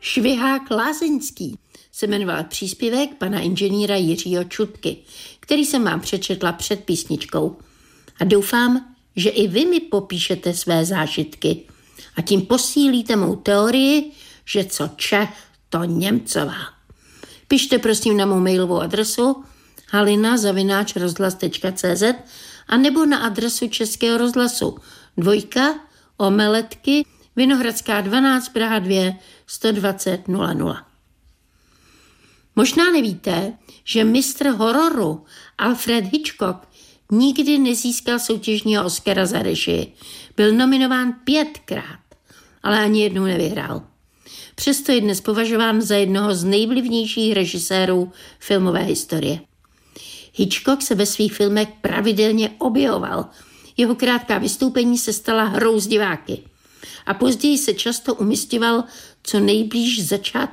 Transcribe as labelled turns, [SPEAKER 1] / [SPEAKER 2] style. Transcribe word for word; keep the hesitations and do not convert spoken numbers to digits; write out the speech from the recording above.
[SPEAKER 1] Švihák lázeňský se jmenoval příspěvek pana inženýra Jiřího Čutky, který jsem vám přečetla před písničkou. A doufám, že i vy mi popíšete své zážitky a tím posílíte mou teorii, že co Čech, to Němcová. Pište prosím na mou mailovou adresu halina zavináč rozhlas tečka cé zet a nebo na adresu Českého rozhlasu dvojka Omeletky Vinohradská dvanáct Praha dva sto dvacet nula nula. Možná nevíte, že mistr hororu Alfred Hitchcock nikdy nezískal soutěžního Oscara za režii. Byl nominován pětkrát, ale ani jednou nevyhrál. Přesto je dnes považován za jednoho z nejvlivnějších režisérů filmové historie. Hitchcock se ve svých filmech pravidelně objevoval. Jeho krátká vystoupení se stala hrou s diváky. A později se často umisťoval co nejblíž začátku